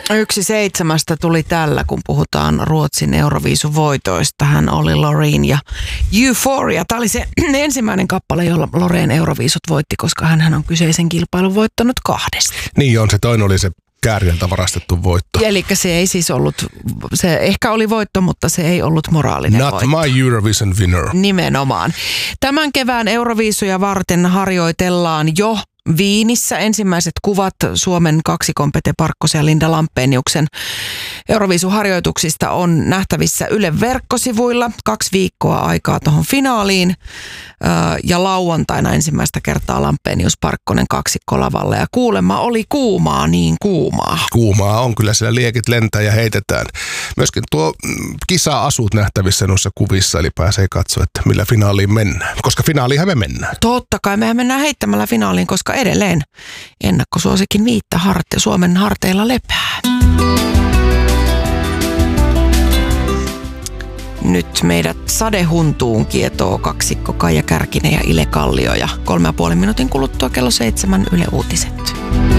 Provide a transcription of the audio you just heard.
1/7 tuli tällä, kun puhutaan Ruotsin Euroviisuvoitoista. Hän oli Loreen ja Euphoria. Tämä oli se ensimmäinen kappale, jolla Loreen Euroviisut voitti, koska hän on kyseisen kilpailun voittanut 2. Niin on, se toinen oli se Kääriältä varastettu voitto. Eli se ei siis ollut, se ehkä oli voitto, mutta se ei ollut moraalinen voitto. Not my Eurovision winner. Nimenomaan. Tämän kevään Euroviisuja varten harjoitellaan jo Viinissä. Ensimmäiset kuvat Suomen kaksikon Pete Parkkosen ja Linda Lampeniuksen Euroviisuharjoituksista on nähtävissä Ylen verkkosivuilla. 2 viikkoa aikaa tuohon finaaliin ja lauantaina ensimmäistä kertaa Lampenius Parkkonen kaksikko lavalle. Ja kuulemma oli kuumaa, niin kuumaa. Kuumaa on, kyllä siellä liekit lentää ja heitetään. Myöskin tuo kisa-asut nähtävissä noissa kuvissa, eli pääsee katsoa, että millä finaaliin mennään. Koska finaaliinhan me mennään. Totta kai, mehän mennään heittämällä finaaliin, koska edelleen ennakkosuosikin viittä Suomen harteilla lepää. Nyt meidät sadehuntuun kietoo kaksikko Kaija Kärkinen ja Ile Kallio ja 3,5 minuutin kuluttua kello 7 Yle Uutiset.